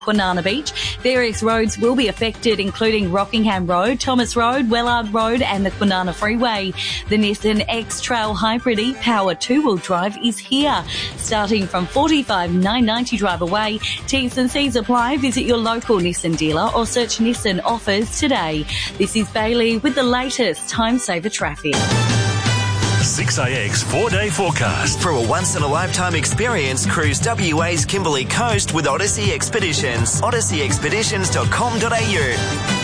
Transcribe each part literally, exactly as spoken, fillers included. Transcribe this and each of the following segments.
Kwinana Beach. Various roads will be affected, including Rockingham Road, Thomas Road, Wellard Road and the Kwinana Freeway. The Nissan X-Trail Hybrid e-Power two-wheel drive is here, starting from forty-five thousand nine hundred ninety dollars drive away. T's and C's apply. Visit your local Nissan dealer or search Nissan offers today. This is Bailey with the latest time saver traffic. six A X four-day forecast. For a once-in-a-lifetime experience, cruise W A's Kimberley Coast with Odyssey Expeditions. odyssey expeditions dot com dot a u.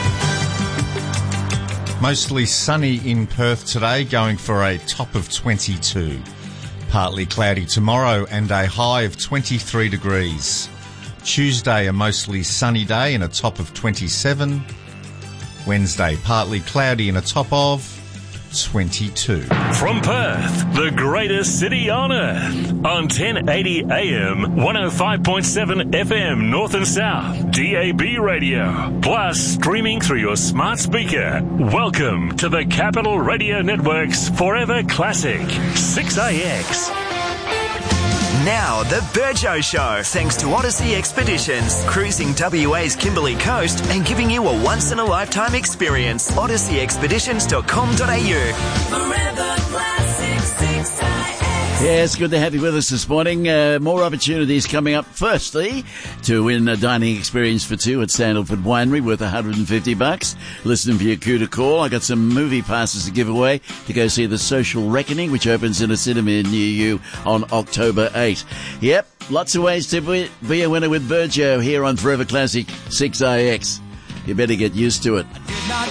Mostly sunny in Perth today, going for a top of twenty-two. Partly cloudy tomorrow and a high of twenty-three degrees. Tuesday, a mostly sunny day and a top of twenty-seven. Wednesday, partly cloudy and a top of twenty-two. From Perth, the greatest city on earth, on ten eighty A M, one oh five point seven F M North and South, D A B radio, plus streaming through your smart speaker. Welcome to the Capital Radio Network's Forever Classic, six A X. Now, the Burjo Show, thanks to Odyssey Expeditions, cruising W A's Kimberley Coast and giving you a once-in-a-lifetime experience. odyssey expeditions dot com dot a u. Forever Classic six A X. Yeah, it's good to have you with us this morning. Uh, more opportunities coming up. Firstly, to win a dining experience for two at Sandalford Winery worth one hundred fifty bucks. Listen for your cue to call. I got some movie passes to give away to go see The Social Reckoning, which opens in a cinema near you on October eighth. Yep, lots of ways to be, be a winner with Burjo here on Forever Classic six A X. You better get used to it.